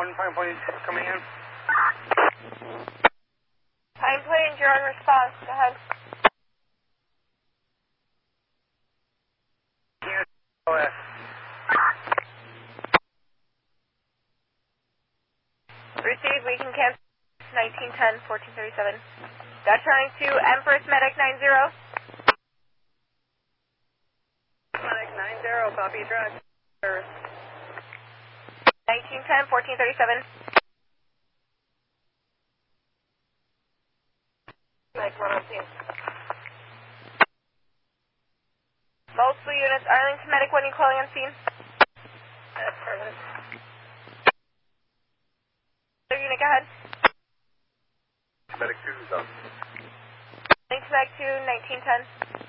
Pine Plains coming in. Pine Plains, you're on response. Go ahead. OS. Received, we can cancel 1910, 1437. Dutch running to Empress Medic 90. Medic 90, copy track. 1910, 1437. Medic 1 on scene. Multiple units, Arlington Medic 1, you calling on scene? That's perfect. Other unit, go ahead. Medic 2 is up. Arlington Medic 2, 1910.